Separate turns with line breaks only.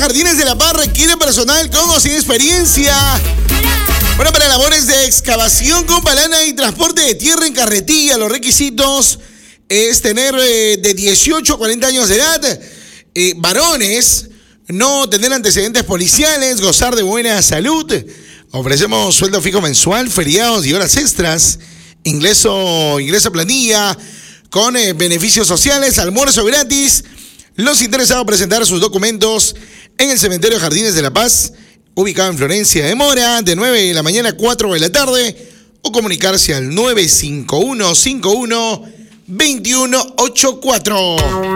Jardines de la Paz requiere personal con o sin experiencia. Bueno, para labores de excavación con palana y transporte de tierra en carretilla, los requisitos es tener de 18 a 40 años de edad, varones, no tener antecedentes policiales, gozar de buena salud. Ofrecemos sueldo fijo mensual, feriados y horas extras, ingreso planilla, con beneficios sociales, almuerzo gratis. Los interesados presentar sus documentos en el Cementerio Jardines de la Paz, ubicado en Florencia de Mora, de 9 de la mañana a 4 de la tarde, o comunicarse al 951-51-2184.